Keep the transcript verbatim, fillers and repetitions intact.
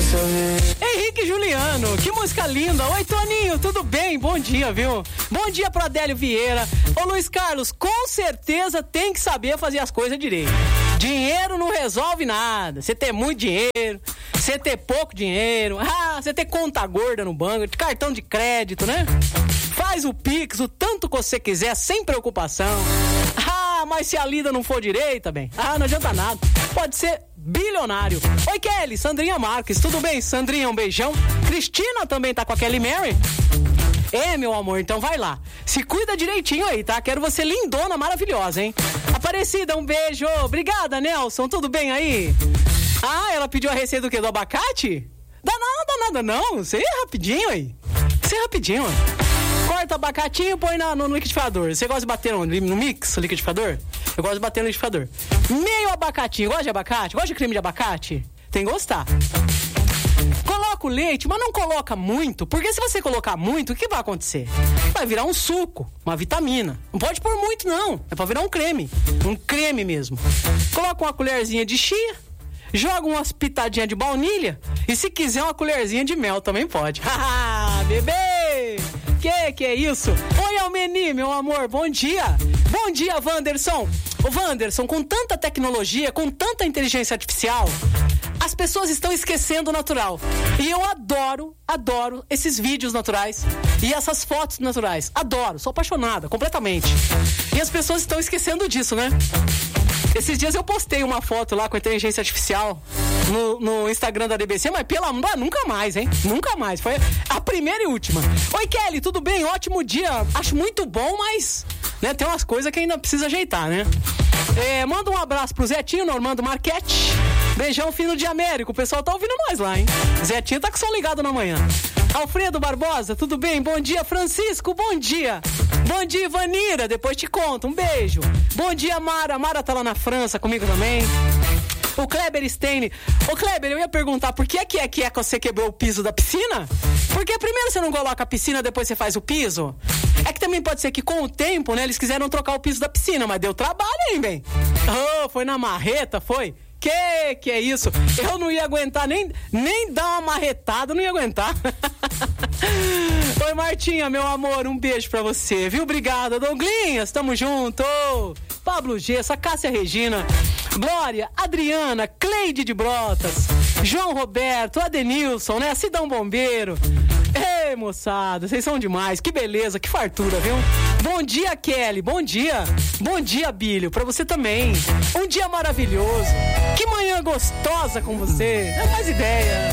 Henrique Juliano, que música linda. Oi, Toninho, tudo bem? Bom dia, viu? Bom dia pro Adélio Vieira. Ô, Luiz Carlos, com certeza tem que saber fazer as coisas direito. Dinheiro não resolve nada. Você ter muito dinheiro, você ter pouco dinheiro, ah, você ter conta gorda no banco, de cartão de crédito, né? Faz o Pix, o tanto que você quiser, sem preocupação. Ah, mas se a lida não for direita, bem, ah, não adianta nada. Pode ser bilionário. Oi, Kelly, Sandrinha Marques, tudo bem? Sandrinha, um beijão. Cristina também tá com a Kelly Mary. É, meu amor, então vai lá. Se cuida direitinho aí, tá? Quero você lindona, maravilhosa, hein? Aparecida, um beijo. Obrigada, Nelson, tudo bem aí? Ah, ela pediu a receita do quê? Do abacate? Dá nada, nada não. Você é rapidinho aí. Você é rapidinho, ó. Corta o abacatinho e põe na, no, no liquidificador. Você gosta de bater no, no mix, no liquidificador? Eu gosto de bater no liquidificador. Meio abacatinho. Gosta de abacate? Gosta de creme de abacate? Tem que gostar. Coloca o leite, mas não coloca muito, porque se você colocar muito, o que vai acontecer? Vai virar um suco, uma vitamina. Não pode pôr muito, não. É pra virar um creme. Um creme mesmo. Coloca uma colherzinha de chia, joga umas pitadinhas de baunilha e se quiser uma colherzinha de mel também pode. Haha, bebê! Que que é isso? Oi, Almeni, meu amor, bom dia. Bom dia, Wanderson. Ô, Wanderson, com tanta tecnologia, com tanta inteligência artificial, as pessoas estão esquecendo o natural. E eu adoro, adoro esses vídeos naturais e essas fotos naturais. Adoro, sou apaixonada, completamente. E as pessoas estão esquecendo disso, né? Esses dias eu postei uma foto lá com a inteligência artificial no, no Instagram da D B C, mas pelo amor, nunca mais, hein? Nunca mais. Foi a primeira e última. Oi, Kelly, tudo bem? Ótimo dia. Acho muito bom, mas né, tem umas coisas que ainda precisa ajeitar, né? É, manda um abraço pro Zetinho, Normando Marchetti. Beijão fino de Américo. O pessoal tá ouvindo nós lá, hein? Zetinho tá com som ligado na manhã. Alfredo Barbosa, tudo bem? Bom dia, Francisco, bom dia. Bom dia, Ivanira, depois te conto, um beijo. Bom dia, Mara, Mara tá lá na França comigo também. O Kleber Stein. Ô, Kleber, eu ia perguntar por que é que é que é que você quebrou o piso da piscina? Porque primeiro você não coloca a piscina, depois você faz o piso? É que também pode ser que com o tempo, né, eles quiseram trocar o piso da piscina, mas deu trabalho, hein, bem? Oh, foi na marreta, foi? Que que é isso? Eu não ia aguentar, nem, nem dar uma marretada, não ia aguentar. Oi, Martinha, meu amor, um beijo pra você, viu? Obrigada, Douglinhas, tamo junto. Pablo Gessa, Cássia Regina, Glória, Adriana, Cleide de Brotas, João Roberto, Adenilson, né? Sidão Bombeiro. Ei, moçada, vocês são demais, que beleza, que fartura, viu? Bom dia, Kelly, bom dia. Bom dia, Bílio, pra você também. Um dia maravilhoso. Que manhã gostosa com você. Não faz ideia.